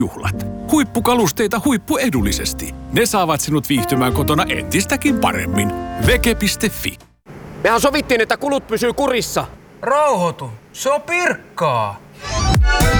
juhlat. Huippukalusteita huippuedullisesti. Ne saavat sinut viihtymään kotona entistäkin paremmin. Veke.fi. Mehän sovittiin, että kulut pysyy kurissa. Rauhoitu. Se on Pirkkaa.